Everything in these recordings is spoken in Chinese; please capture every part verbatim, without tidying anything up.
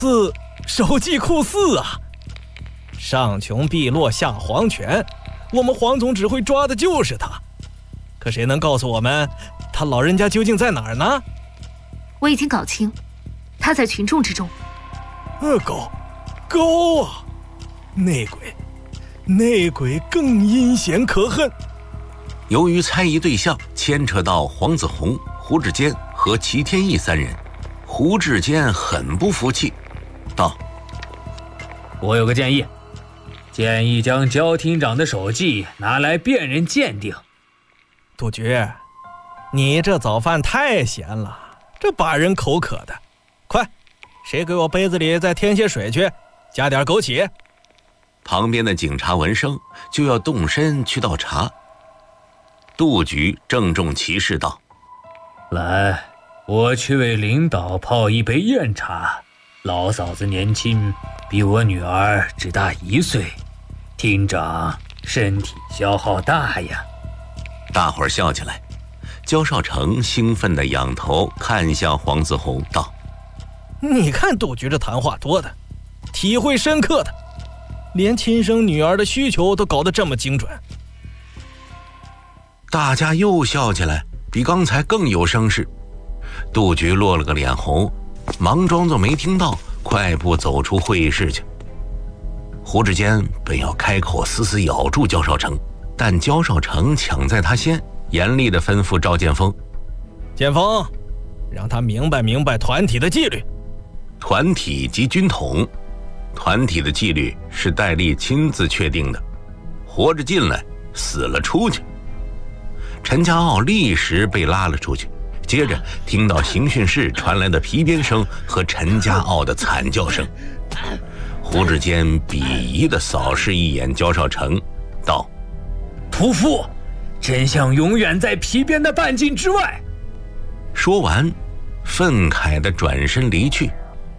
四手记库四啊！上穷碧落下黄泉，我们黄总指挥抓的就是他。可谁能告诉我们，他老人家究竟在哪儿呢？ 我已经搞清，他在群众之中。 呃，高，高啊！内鬼，内鬼更阴险可恨。 由于猜疑对象牵扯到黄子弘、胡志坚和齐天义三人，胡志坚很不服气，道：“ 我有个建议，建议将焦厅长的手记拿来辨认鉴定。” 杜局，你这早饭太咸了，这把人口渴的。快，谁给我杯子里再添些水去，加点枸杞。 旁边的警察闻声就要动身去倒茶。杜局郑重其事道：“ 来，我去为领导泡一杯酽茶。老嫂子年轻，比我女儿只大一岁，厅长身体消耗大呀。” 大伙儿笑起来。焦少成兴奋地仰头看向黄子弘道：“ 你看杜局这谈话多的，体会深刻的，连亲生女儿的需求都搞得这么精准。” 大家又笑起来，比刚才更有声势。杜局落了个脸红，忙装作没听到，快步走出会议室去。胡志坚本要开口死死咬住焦少成，但焦少成抢在他先，严厉地吩咐赵建锋：“ 建锋，让他明白明白团体的纪律。 团体及军统，团体的纪律是戴笠亲自确定的，活着进来，死了出去。”陈家傲立时被拉了出去，接着听到刑讯室传来的皮鞭声和陈家傲的惨叫声。胡志坚鄙夷地扫视一眼焦少成，道：“ 屠夫，真相永远在皮鞭的半径之外。” 说完，愤慨地转身离去。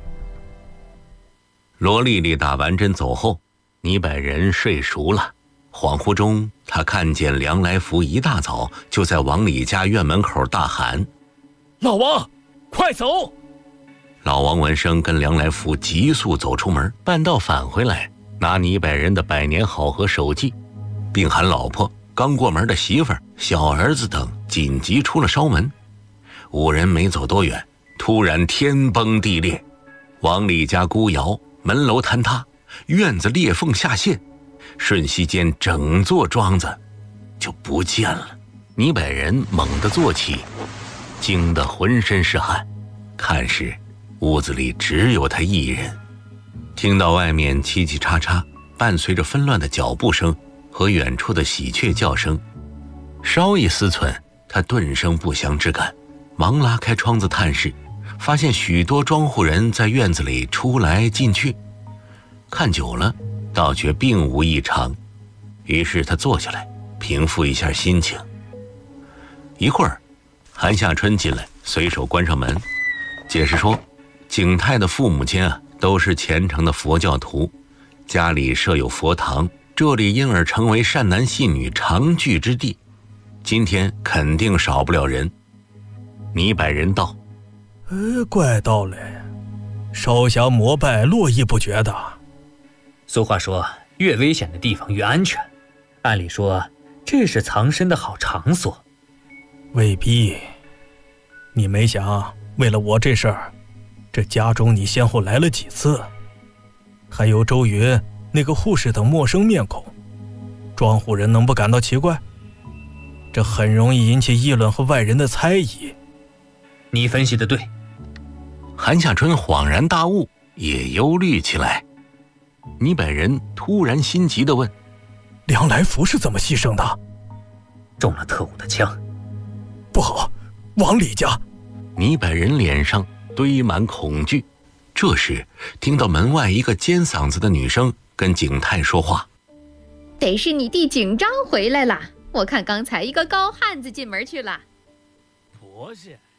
罗丽丽打完针走后，倪百人睡熟了。恍惚中，他看见梁来福一大早就在王李家院门口大喊：“ 老王，快走！” 老王闻声跟梁来福急速走出门，半道返回来，拿倪百人的百年好合手记，并喊老婆、刚过门的媳妇儿、小儿子等紧急出了烧门。五人没走多远，突然天崩地裂，王李家孤窑，门楼坍塌，院子裂缝下陷，瞬息间整座庄子就不见了。倪百人猛地坐起，惊得浑身是汗，看时屋子里只有他一人。听到外面嘁嘁喳喳，伴随着纷乱的脚步声和远处的喜鹊叫声，稍一思忖，他顿生不祥之感，忙拉开窗子探视，发现许多庄户人在院子里出来进去，看久了倒觉并无异常，于是他坐下来平复一下心情。一会儿，韩夏春进来，随手关上门，解释说景泰的父母亲啊都是虔诚的佛教徒，家里设有佛堂，这里因而成为善男信女常聚之地，今天肯定少不了人。倪百人道：“ 呃，怪道嘞，烧香膜拜络绎不绝的。 俗话说，越危险的地方越安全，按理说这是藏身的好场所。” 未必，你没想为了我这事儿，这家中你先后来了几次，还有周云那个护士等陌生面孔，庄户人能不感到奇怪？这很容易引起议论和外人的猜疑。 你分析的对。 韩夏春恍然大悟，也忧虑起来。倪百人突然心急地问：“ 梁来福是怎么牺牲的？” 中了特务的枪。 不好，王李家！ 倪百人脸上堆满恐惧。这时听到门外一个尖嗓子的女生跟景泰说话：“ 得是你弟景章回来了，我看刚才一个高汉子进门去了。” 不是。